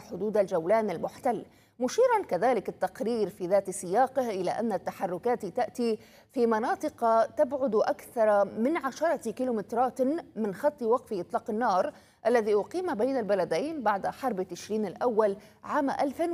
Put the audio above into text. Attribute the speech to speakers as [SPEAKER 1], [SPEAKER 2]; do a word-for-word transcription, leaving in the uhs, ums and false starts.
[SPEAKER 1] حدود الجولان المحتل، مشيرا كذلك التقرير في ذات سياقه إلى أن التحركات تأتي في مناطق تبعد أكثر من عشرة كيلومترات من خط وقف إطلاق النار الذي أقيم بين البلدين بعد حرب تشرين الأول عام ألف